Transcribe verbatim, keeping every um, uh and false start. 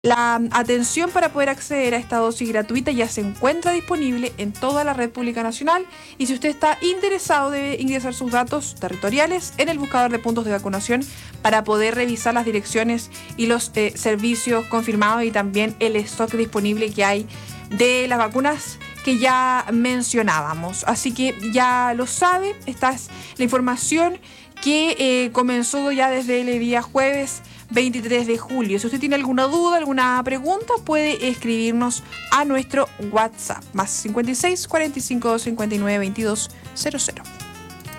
La atención para poder acceder a esta dosis gratuita ya se encuentra disponible en toda la red pública nacional y si usted está interesado debe ingresar sus datos territoriales en el buscador de puntos de vacunación para poder revisar las direcciones y los eh, servicios confirmados y también el stock disponible que hay de las vacunas que ya mencionábamos. Así que ya lo sabe, esta es la información que eh, comenzó ya desde el día jueves veintitrés de julio. Si usted tiene alguna duda, alguna pregunta, puede escribirnos a nuestro WhatsApp, más cincuenta y seis, cuarenta y cinco, cincuenta y nueve, veintidós, cero cero.